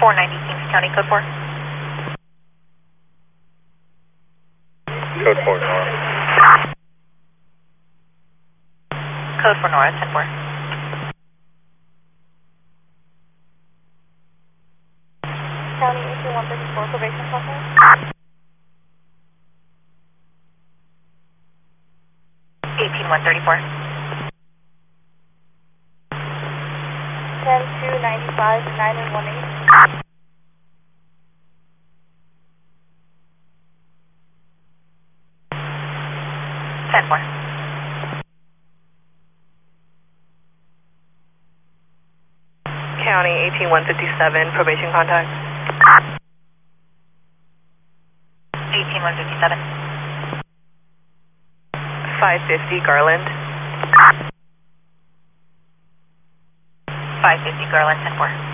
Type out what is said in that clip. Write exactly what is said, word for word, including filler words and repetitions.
four ninety Kings County, code four. Code four, Nora. Code four, Nora, ten four. County eighteen one thirty-four, probation contact. eighteen one thirty-four. ten two ninety-five, nine one eight. ten four. County eighteen one fifty-seven, probation contact. eighteen one fifty-seven. five fifty Garland. five fifty Garland, ten four.